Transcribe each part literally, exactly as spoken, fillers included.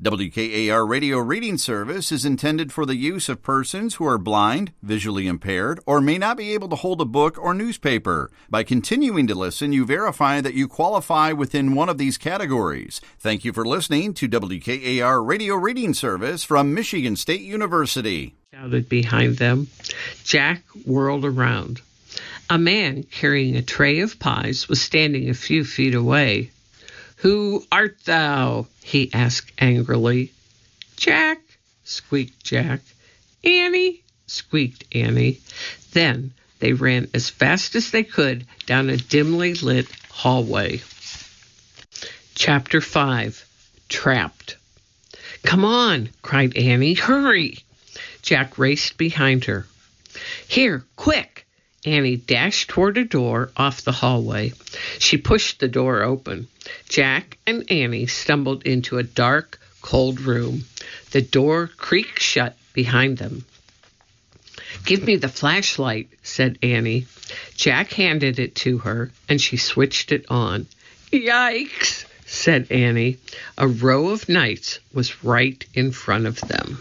W K A R Radio Reading Service is intended for the use of persons who are blind, visually impaired, or may not be able to hold a book or newspaper. By continuing to listen, you verify that you qualify within one of these categories. Thank you for listening to W K A R Radio Reading Service from Michigan State University. Shouted behind them. Jack whirled around. A man carrying a tray of pies was standing a few feet away. "Who art thou?" he asked angrily. "Jack," squeaked Jack. "Annie," squeaked Annie. Then they ran as fast as they could down a dimly lit hallway. Chapter five. Trapped. "Come on," cried Annie. "Hurry!" Jack raced behind her. "Here, quick!" Annie dashed toward a door off the hallway. She pushed the door open. Jack and Annie stumbled into a dark, cold room. The door creaked shut behind them. "Give me the flashlight," said Annie. Jack handed it to her, and she switched it on. "Yikes," said Annie. A row of knights was right in front of them.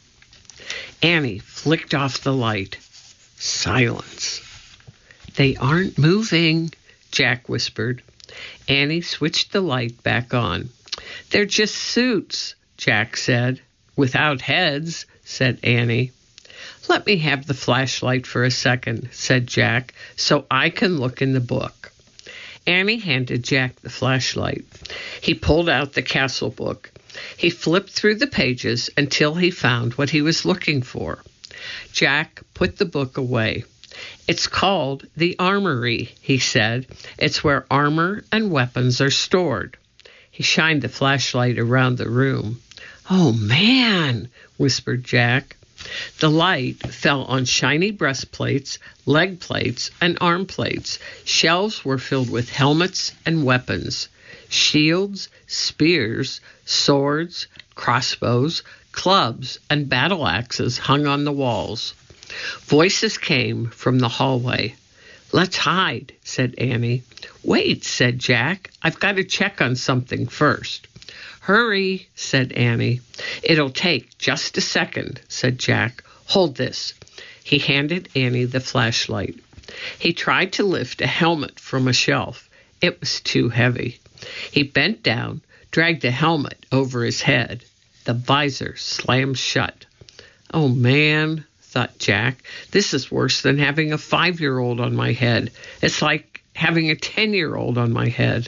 Annie flicked off the light. Silence. "They aren't moving," Jack whispered. Annie switched the light back on. "They're just suits," Jack said. "Without heads," said Annie. "Let me have the flashlight for a second," said Jack, "so I can look in the book." Annie handed Jack the flashlight. He pulled out the castle book. He flipped through the pages until he found what he was looking for. Jack put the book away. "It's called The Armory," he said. "It's where armor and weapons are stored." He shined the flashlight around the room. "Oh, man," whispered Jack. The light fell on shiny breastplates, leg plates, and arm plates. Shelves were filled with helmets and weapons. Shields, spears, swords, crossbows, clubs, and battle axes hung on the walls. Voices came from the hallway. "Let's hide," said Annie. "Wait," said Jack. "I've got to check on something first." "Hurry," said Annie. "It'll take just a second," said Jack. "Hold this." He handed Annie the flashlight. He tried to lift a helmet from a shelf. It was too heavy. He bent down, dragged the helmet over his head. The visor slammed shut. "Oh, man," thought Jack, "this is worse than having a five-year-old on my head. It's like having a ten-year-old on my head."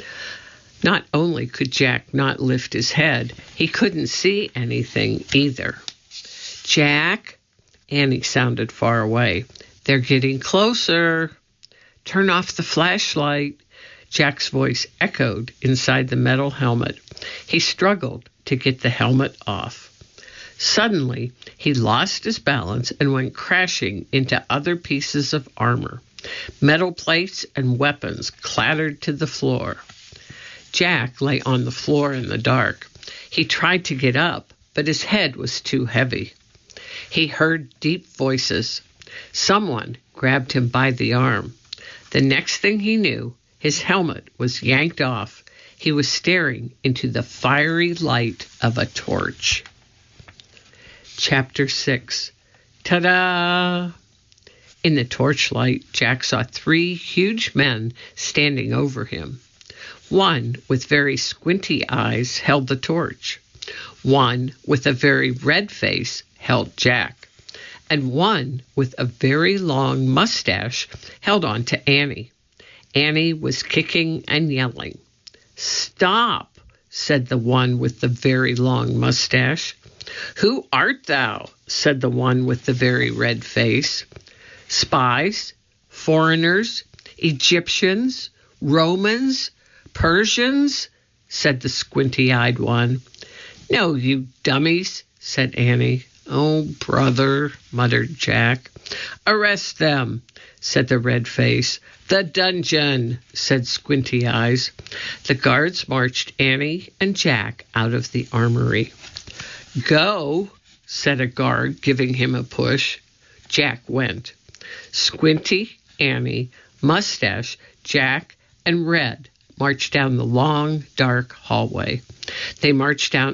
Not only could Jack not lift his head, he couldn't see anything either. "Jack," Annie sounded far away. "They're getting closer." "Turn off the flashlight." Jack's voice echoed inside the metal helmet. He struggled to get the helmet off. Suddenly, he lost his balance and went crashing into other pieces of armor. Metal plates and weapons clattered to the floor. Jack lay on the floor in the dark. He tried to get up, but his head was too heavy. He heard deep voices. Someone grabbed him by the arm. The next thing he knew, his helmet was yanked off. He was staring into the fiery light of a torch. Chapter six. Ta-da! In the torchlight, Jack saw three huge men standing over him. One with very squinty eyes held the torch. One with a very red face held Jack. And one with a very long mustache held on to Annie. Annie was kicking and yelling. "Stop," said the one with the very long mustache. "Who art thou?" said the one with the very red face. "Spies, foreigners, Egyptians, Romans, Persians," said the squinty-eyed one. "No, you dummies," said Annie. "Oh, brother," muttered Jack. "Arrest them," said the red face. "The dungeon," said Squinty Eyes. The guards marched Annie and Jack out of the armory. "Go," said a guard, giving him a push. Jack went. Squinty, Annie, Mustache, Jack, and Red marched down the long, dark hallway. They marched down